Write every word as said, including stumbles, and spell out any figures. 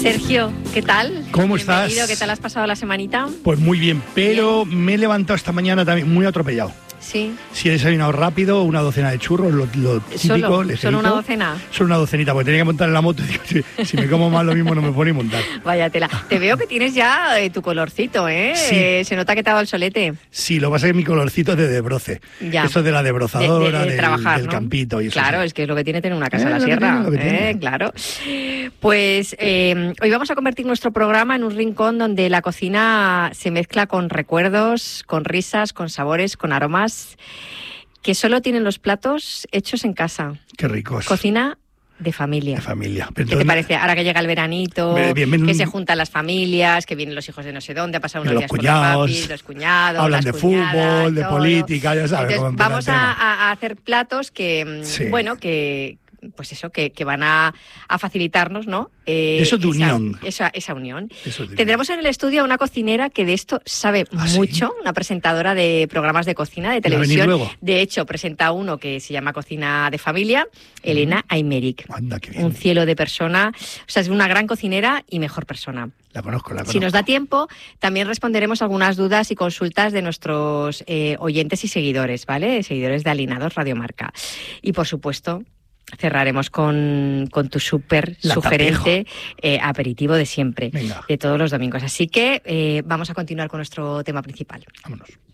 Sergio, ¿qué tal? ¿Cómo estás? Bienvenido, ¿qué tal has pasado la semanita? Pues muy bien, pero bien. Me he levantado esta mañana también muy atropellado. Sí. Si he desayunado rápido, una docena de churros, lo, lo típico. ¿Solo? ¿Solo una docena? Solo una docenita, porque tenía que montar en la moto y digo, si, si me como más lo mismo no me pone montar. Vaya tela. Te veo que tienes ya eh, tu colorcito, ¿eh? Sí. Eh, se nota que te ha dado el solete. Sí, lo que pasa es que mi colorcito es de debroce. Ya. Eso de la debrozadora, de, de, de del, trabajar, del ¿no? campito y eso. Claro, sí. es que es lo que tiene tener una casa Eh, en la lo que sierra. tiene, lo que tiene. Eh, claro. Pues eh, hoy vamos a convertir nuestro programa en un rincón donde la cocina se mezcla con recuerdos, con risas, con sabores, con aromas que solo tienen los platos hechos en casa. Qué ricos. Cocina de familia. De familia. ¿Qué te parece? Ahora que llega el veranito, bien, bien, bien, que se juntan las familias, que vienen los hijos de no sé dónde, a pasar unos los días cuñados, con los papis, los cuñados, hablan las de cuñadas, fútbol, de todo. política, ya sabes. Entonces, vamos a, a hacer platos que, sí. bueno, que... pues eso, que, que van a, a facilitarnos, ¿no? Eh, eso de esa, unión. Esa, esa unión. Eso de Tendremos unión. en el estudio a una cocinera que de esto sabe ¿Ah, mucho, sí? una presentadora de programas de cocina, de televisión. De hecho, presenta uno que se llama Cocina de Familia, Elena mm. Aymeric. Anda, qué bien. Un cielo de persona. O sea, es una gran cocinera y mejor persona. La conozco, la conozco. Si nos da tiempo, también responderemos algunas dudas y consultas de nuestros eh, oyentes y seguidores, ¿vale? Seguidores de Alinados Radiomarca. Y, por supuesto, cerraremos con, con tu súper sugerente eh, aperitivo de siempre, Venga. de todos los domingos. Así que eh, vamos a continuar con nuestro tema principal. Vámonos.